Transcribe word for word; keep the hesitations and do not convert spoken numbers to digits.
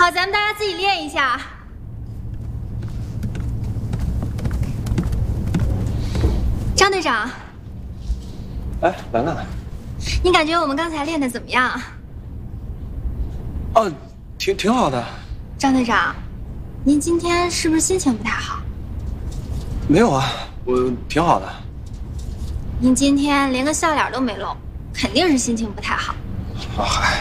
好，咱们大家自己练一下。张队长， 哎，兰兰， 你感觉我们刚才练的怎么样？ 哦，挺挺好的。 张队长，您今天是不是心情不太好？ 没有啊，我挺好的。 您今天连个笑脸都没露，肯定是心情不太好。 啊嗨。